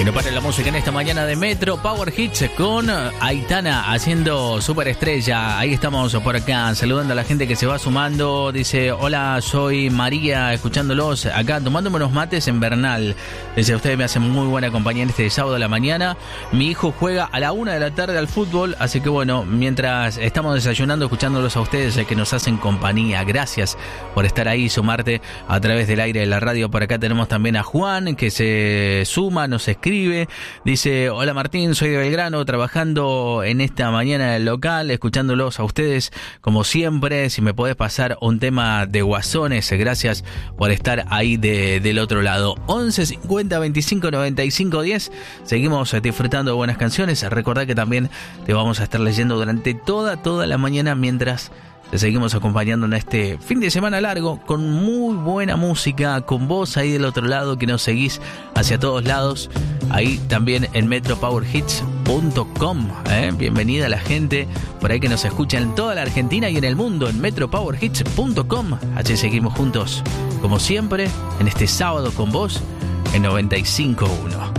Que no pare la música en esta mañana de Metro Power Hits con Aitana haciendo Superestrella. Ahí estamos por acá, saludando a la gente que se va sumando. Dice, hola, soy María, escuchándolos acá, tomándome unos mates en Bernal. Dice, ustedes me hacen muy buena compañía en este sábado de la mañana. Mi hijo juega a la 1 de la tarde al fútbol, así que bueno, mientras estamos desayunando, escuchándolos a ustedes que nos hacen compañía. Gracias por estar ahí, sumarte a través del aire de la radio. Por acá tenemos también a Juan, que se suma, nos escribe. Dice, hola Martín, soy de Belgrano, trabajando en esta mañana en el local, escuchándolos a ustedes como siempre. Si me podés pasar un tema de Guasones, gracias por estar ahí del otro lado. 11 50 25 95 10. Seguimos disfrutando de buenas canciones. Recordá que también te vamos a estar leyendo durante toda la mañana mientras te seguimos acompañando en este fin de semana largo con muy buena música, con vos ahí del otro lado que nos seguís hacia todos lados, ahí también en metropowerhits.com. Bienvenida a la gente por ahí que nos escucha en toda la Argentina y en el mundo en metropowerhits.com. Así seguimos juntos como siempre en este sábado con vos en 95.1.